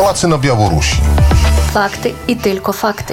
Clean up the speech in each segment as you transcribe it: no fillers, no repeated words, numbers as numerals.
pałacy na Białorusi. Fakty i tylko fakty.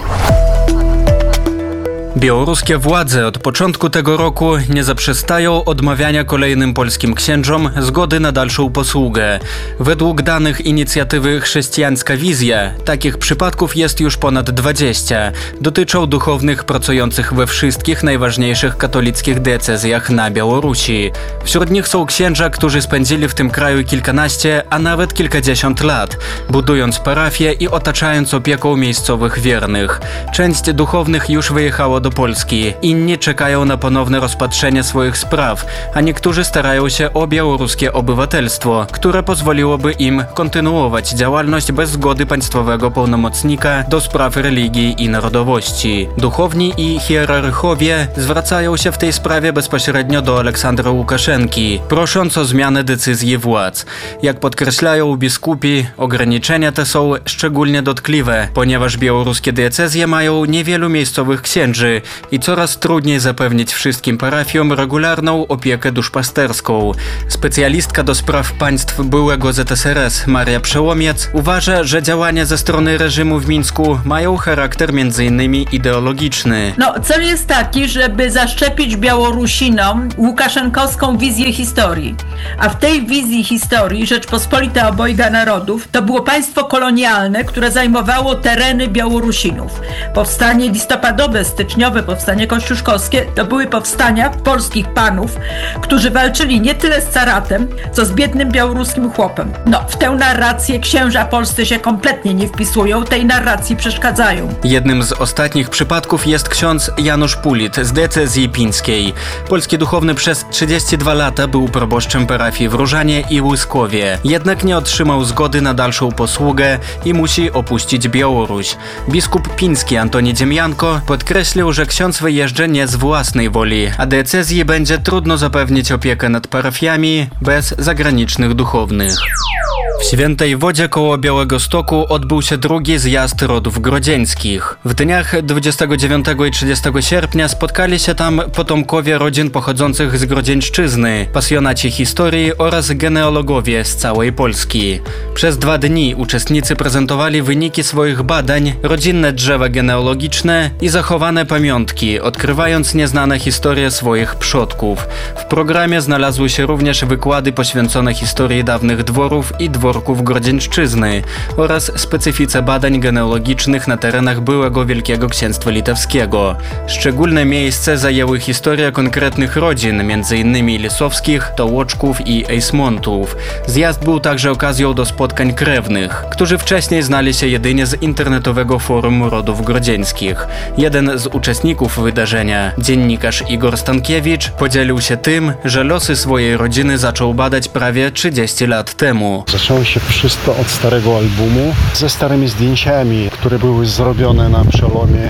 Białoruskie władze od początku tego roku nie zaprzestają odmawiania kolejnym polskim księżom zgody na dalszą posługę. Według danych inicjatywy Chrześcijańska Wizja takich przypadków jest już ponad 20. Dotyczą duchownych pracujących we wszystkich najważniejszych katolickich diecezjach na Białorusi. Wśród nich są księża, którzy spędzili w tym kraju kilkanaście, a nawet kilkadziesiąt lat, budując parafie i otaczając opieką miejscowych wiernych. Część duchownych już wyjechało do Polski. Inni czekają na ponowne rozpatrzenie swoich spraw, a niektórzy starają się o białoruskie obywatelstwo, które pozwoliłoby im kontynuować działalność bez zgody państwowego pełnomocnika do spraw religii i narodowości. Duchowni i hierarchowie zwracają się w tej sprawie bezpośrednio do Aleksandra Łukaszenki, prosząc o zmianę decyzji władz. Jak podkreślają biskupi, ograniczenia te są szczególnie dotkliwe, ponieważ białoruskie diecezje mają niewielu miejscowych księży i coraz trudniej zapewnić wszystkim parafiom regularną opiekę duszpasterską. Specjalistka do spraw państw byłego ZSRS Maria Przełomiec uważa, że działania ze strony reżimu w Mińsku mają charakter m.in. ideologiczny. Cel jest taki, żeby zaszczepić Białorusinom łukaszenkowską wizję historii. A w tej wizji historii Rzeczpospolita Obojga Narodów to było państwo kolonialne, które zajmowało tereny Białorusinów. Powstanie listopadowe, styczniowe, powstanie kościuszkowskie to były powstania polskich panów, którzy walczyli nie tyle z caratem, co z biednym białoruskim chłopem. W tę narrację księża polscy się kompletnie nie wpisują, tej narracji przeszkadzają. Jednym z ostatnich przypadków jest ksiądz Janusz Pulit z diecezji pińskiej. Polski duchowny przez 32 lata był proboszczem parafii w Różanie i Łyskowie. Jednak nie otrzymał zgody na dalszą posługę i musi opuścić Białoruś. Biskup piński Antoni Dziemianko podkreślił, że ksiądz wyjeżdża nie z własnej woli, a diecezji będzie trudno zapewnić opiekę nad parafiami bez zagranicznych duchownych. W Świętej Wodzie koło Białegostoku odbył się drugi zjazd rodów grodzieńskich. W dniach 29 i 30 sierpnia spotkali się tam potomkowie rodzin pochodzących z Grodzieńszczyzny, pasjonaci historii oraz genealogowie z całej Polski. Przez 2 dni uczestnicy prezentowali wyniki swoich badań, rodzinne drzewa genealogiczne i zachowane pamiątki, odkrywając nieznane historie swoich przodków. W programie znalazły się również wykłady poświęcone historii dawnych dworów i dworków Grodzieńszczyzny oraz specyfice badań genealogicznych na terenach byłego Wielkiego Księstwa Litewskiego. Szczególne miejsce zajęły historie konkretnych rodzin, m.in. Lisowskich, Tołoczków i Ejsmontów. Zjazd był także okazją do spotkań krewnych, którzy wcześniej znali się jedynie z internetowego forum rodów grodzieńskich. Jeden z uczestników wydarzenia, dziennikarz Igor Stankiewicz, podzielił się tym, że losy swojej rodziny zaczął badać prawie 30 lat temu. Zaczęło się wszystko od starego albumu ze starymi zdjęciami, które były zrobione na przełomie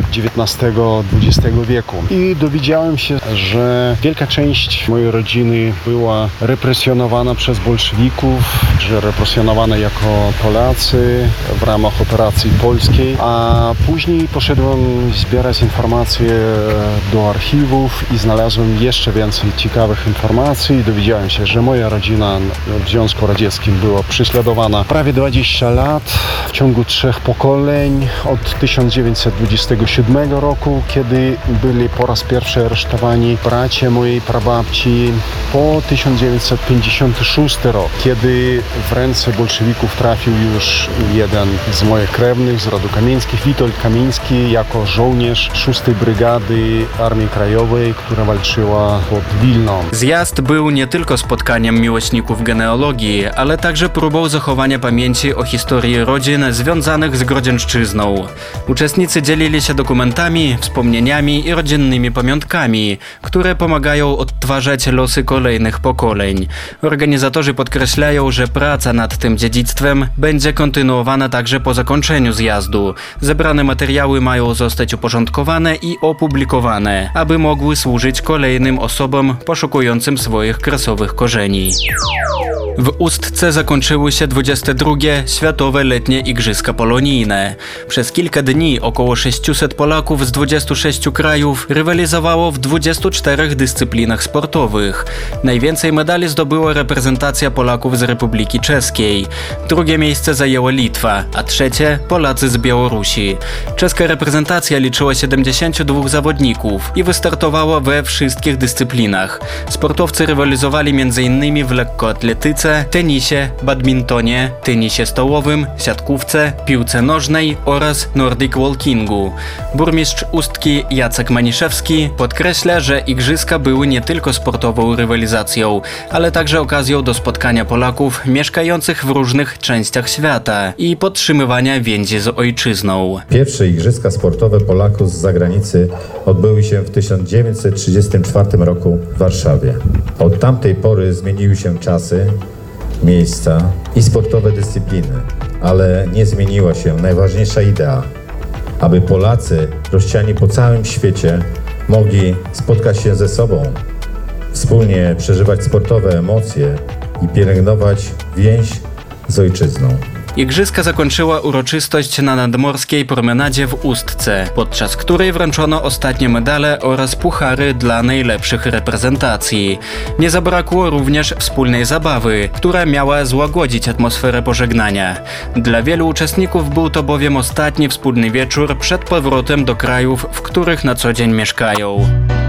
XIX-XX wieku. I dowiedziałem się, że wielka część mojej rodziny była represjonowana przez bolszewików, że represjonowana jako Polacy w ramach operacji polskiej, a później poszedłem zbierać informacje do archiwów i znalazłem jeszcze więcej ciekawych informacji. Dowiedziałem się, że moja rodzina w Związku Radzieckim była prześladowana prawie 20 lat w ciągu 3 pokoleń od 1927 roku, kiedy byli po raz pierwszy aresztowani bracia mojej prababci, po 1956 rok, kiedy w ręce bolszewików trafił już jeden z moich krewnych z rodu Kamieńskich, Witold Kamiński, jako żołnierz 6. Brygady Armii Krajowej, która walczyła pod Wilną. Zjazd był nie tylko spotkaniem miłośników genealogii, ale także próbą zachowania pamięci o historii rodzin związanych z Grodzieńszczyzną. Uczestnicy dzielili się dokumentami, wspomnieniami i rodzinnymi pamiątkami, które pomagają odtwarzać losy kolejnych pokoleń. Organizatorzy podkreślają, że praca nad tym dziedzictwem będzie kontynuowana także po zakończeniu zjazdu. Zebrane materiały mają zostać uporządkowane i opublikowane, aby mogły służyć kolejnym osobom poszukującym swoich kresowych korzeni. W Ustce zakończyły się 22. Światowe Letnie Igrzyska Polonijne. Przez kilka dni około 600 Polaków z 26 krajów rywalizowało w 24 dyscyplinach sportowych. Najwięcej medali zdobyła reprezentacja Polaków z Republiki Czeskiej. Drugie miejsce zajęła Litwa, a trzecie Polacy z Białorusi. Czeska reprezentacja liczyła 72 zawodników i wystartowała we wszystkich dyscyplinach. Sportowcy rywalizowali m.in. w lekkoatletyce, tenisie, badmintonie, tenisie stołowym, siatkówce, piłce nożnej oraz Nordic Walkingu. Burmistrz Ustki Jacek Maniszewski podkreśla, że igrzyska były nie tylko sportową rywalizacją, ale także okazją do spotkania Polaków mieszkających w różnych częściach świata i podtrzymywania więzi z ojczyzną. Pierwsze igrzyska sportowe Polaków z zagranicy odbyły się w 1934 roku w Warszawie. Od tamtej pory zmieniły się czasy, miejsca i sportowe dyscypliny, ale nie zmieniła się najważniejsza idea, aby Polacy rozsiani po całym świecie mogli spotkać się ze sobą, wspólnie przeżywać sportowe emocje i pielęgnować więź z ojczyzną. Igrzyska zakończyła uroczystość na nadmorskiej promenadzie w Ustce, podczas której wręczono ostatnie medale oraz puchary dla najlepszych reprezentacji. Nie zabrakło również wspólnej zabawy, która miała złagodzić atmosferę pożegnania. Dla wielu uczestników był to bowiem ostatni wspólny wieczór przed powrotem do krajów, w których na co dzień mieszkają.